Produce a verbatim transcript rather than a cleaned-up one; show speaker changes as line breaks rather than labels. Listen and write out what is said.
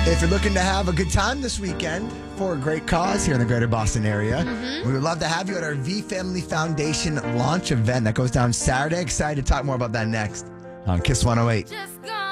If you're looking to have a good time this weekend for a great cause here in the greater Boston area, mm-hmm. we would love to have you at our V Family Foundation launch event that goes down Saturday. Excited to talk more about that next on Kiss one oh eight.
Just go.